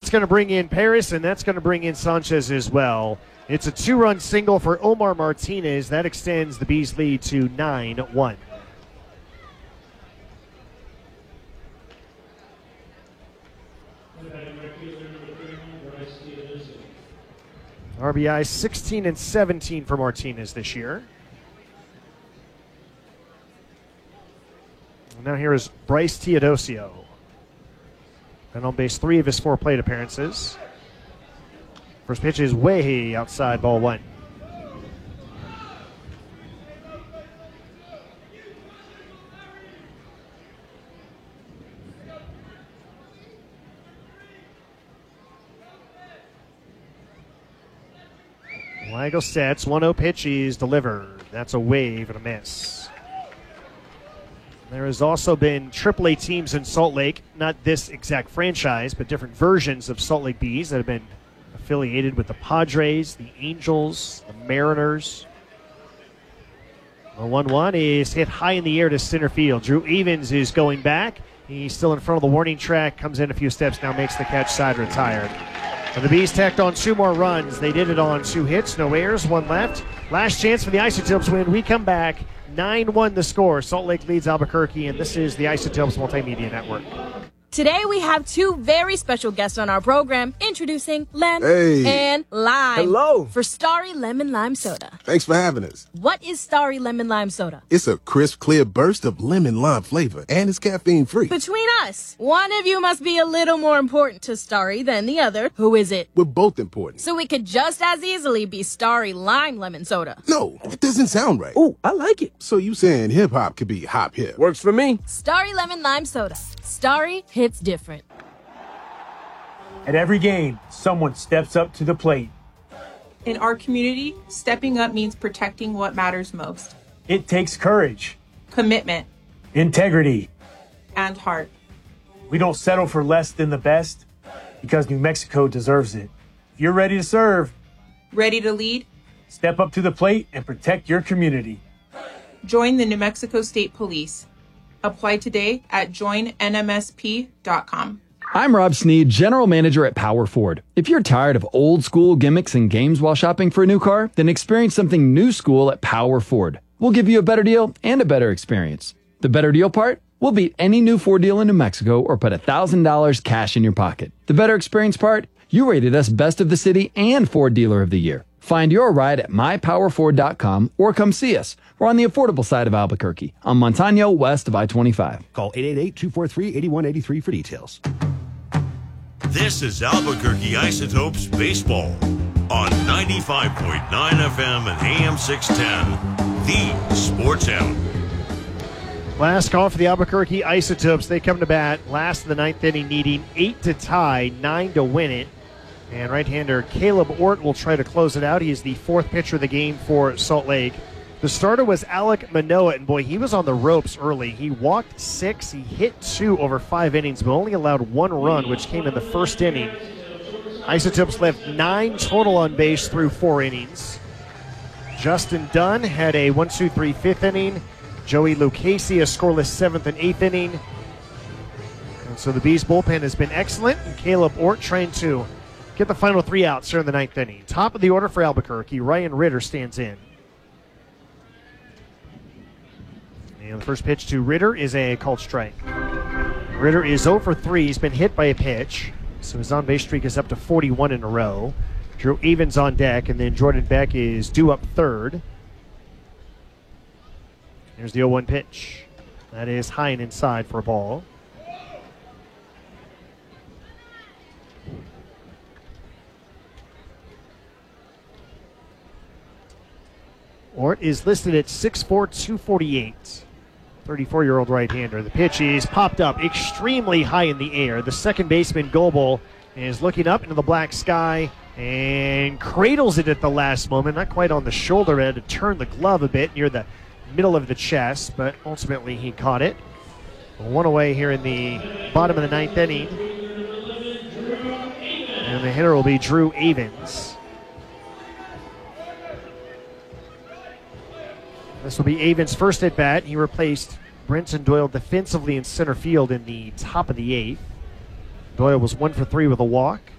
That's going to bring in Paris, and that's going to bring in Sanchez as well. It's a 2-run single for Omar Martinez. That extends the Bees' lead to 9-1. RBI 16 and 17 for Martinez this year. And now here is Bryce Teodosio. Been on base 3 of his 4 plate appearances. First pitch is way outside, ball 1. Weigel sets, 1-0 pitch is delivered. That's a wave and a miss. There has also been AAA teams in Salt Lake, not this exact franchise, but different versions of Salt Lake Bees that have been affiliated with the Padres, the Angels, the Mariners. The 1-1 is hit high in the air to center field. Drew Evans is going back. He's still in front of the warning track, comes in a few steps, now makes the catch, side retired. And the Bees tacked on 2 more runs. They did it on 2 hits, no errors, 1 left. Last chance for the Isotopes win. We come back, 9-1 the score. Salt Lake leads Albuquerque, and this is the Isotopes Multimedia Network. Today we have 2 very special guests on our program. Introducing Lem and Lime. Hello. For Starry Lemon Lime Soda. Thanks for having us. What is Starry Lemon Lime Soda? It's a crisp, clear burst of lemon lime flavor, and it's caffeine-free. Between us, one of you must be a little more important to Starry than the other. Who is it? We're both important. So we could just as easily be Starry Lime Lemon Soda. No, that doesn't sound right. Oh, I like it. So you saying hip-hop could be hop-hip? Works for me. Starry Lemon Lime Soda. Starry hits different. At every game, someone steps up to the plate. In our community, stepping up means protecting what matters most. It takes courage, Commitment integrity. and heart. We don't settle for less than the best because New Mexico deserves it. If you're ready to serve, Ready to lead? step up to the plate and protect your community. Join the New Mexico State Police. Apply today at joinnmsp.com. I'm Rob Sneed, General Manager at Power Ford. If you're tired of old school gimmicks and games while shopping for a new car, then experience something new school at Power Ford. We'll give you a better deal and a better experience. The better deal part? We'll beat any new Ford deal in New Mexico or put $1,000 cash in your pocket. The better experience part? You rated us Best of the City and Ford Dealer of the Year. Find your ride at mypowerford.com or come see us. We're on the affordable side of Albuquerque, on Montano, west of I-25. Call 888-243-8183 for details. This is Albuquerque Isotopes Baseball on 95.9 FM and AM 610, the Sports Hound. Last call for the Albuquerque Isotopes. They come to bat last of the 9th inning, needing 8 to tie, 9 to win it. And right-hander Caleb Ort will try to close it out. He is the 4th pitcher of the game for Salt Lake. The starter was Alec Manoah, and boy, he was on the ropes early. He walked 6, he hit 2 over 5 innings, but only allowed 1 run, which came in the first inning. Isotopes left 9 total on base through 4 innings. Justin Dunn had a 1-2-3 5th inning. Joey Lucchesi a scoreless 7th and 8th inning. And so the Bees bullpen has been excellent, and Caleb Ort trying to get the final 3 outs here in the 9th inning. Top of the order for Albuquerque, Ryan Ritter stands in. And the first pitch to Ritter is a called strike. Ritter is 0 for 3. He's been hit by a pitch, so his on-base streak is up to 41 in a row. Drew Evans on deck, and then Jordan Beck is due up third. Here's the 0-1 pitch. That is high and inside for a ball. Ort is listed at 6'4", 248. 34-year-old right-hander. The pitch is popped up extremely high in the air. The second baseman, Goebel, is looking up into the black sky and cradles it at the last moment. Not quite on the shoulder, had to turn the glove a bit near the middle of the chest, but ultimately he caught it. 1 away here in the bottom of the 9th inning. And the hitter will be Drew Evans. This will be Avon's first at bat. He replaced Brenton Doyle defensively in center field in the top of the 8th. Doyle was 1 for 3 with a walk.